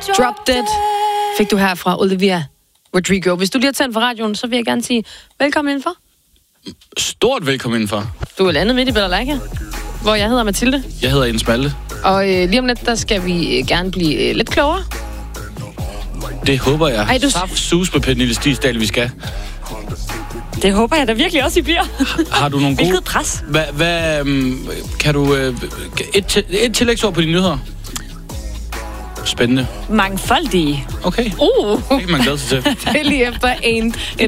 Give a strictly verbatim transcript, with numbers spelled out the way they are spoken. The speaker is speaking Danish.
Drop Dead fik du her fra Olivia Rodrigo. Hvis du lige har tændt for radioen, så vil jeg gerne sige velkommen indenfor. Stort velkommen indenfor. Du er landet midt i Balalaika, hvor jeg hedder Mathilde. Jeg hedder Jens Malte. Og øh, lige om lidt, der skal vi øh, gerne blive øh, lidt klogere. Det håber jeg. Ej, du... Saft sus med Pernille Stisdal, vi skal. Det håber jeg da virkelig også, I bliver. Har du nogle gode... Hvilket pres? Hvad, hvad um, kan du... Uh, et, til, et tillægsord på dine nyheder? Spændende. Mangfoldige. Okay. Uh. Det kan man glæde sig til. Det er lige efter en